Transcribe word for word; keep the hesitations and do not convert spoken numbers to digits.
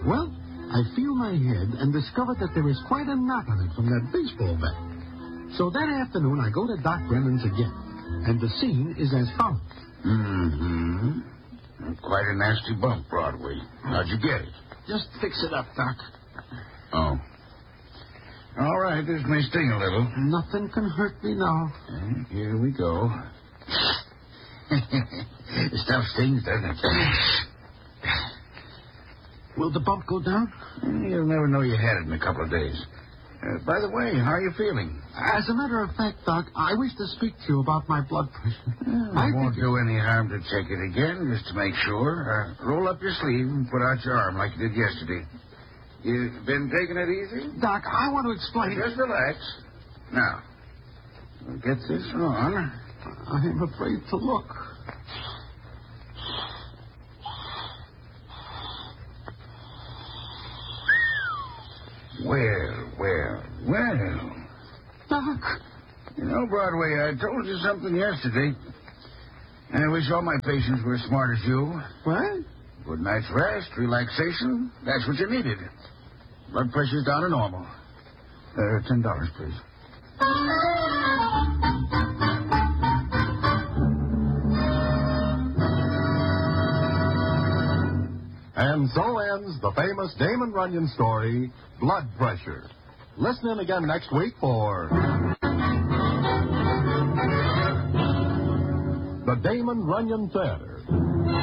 Well, I feel my head and discovered that there is quite a knot on it from that baseball bat. So that afternoon, I go to Doc Brennan's again, and the scene is as follows. Mm-hmm. Quite a nasty bump, Broadway. How'd you get it? Just fix it up, Doc. Oh. All right, this may sting a little. Nothing can hurt me now. And here we go. The stuff stings, doesn't it? Will the bump go down? You'll never know you had it in a couple of days. Uh, by the way, how are you feeling? As a matter of fact, Doc, I wish to speak to you about my blood pressure. Well, I it won't think do any harm to check it again, just to make sure. Uh, roll up your sleeve and put out your arm like you did yesterday. You been taking it easy? Doc, I want to explain. Just relax. Now, we'll get this on. I'm afraid to look. Well, well, well. Doc. You know, Broadway, I told you something yesterday. I wish all my patients were as smart as you. What? Good night's rest, relaxation, that's what you needed. Blood pressure's down to normal. Uh, ten dollars, please. And so ends the famous Damon Runyon story, Blood Pressure. Listen in again next week for the Damon Runyon Theater.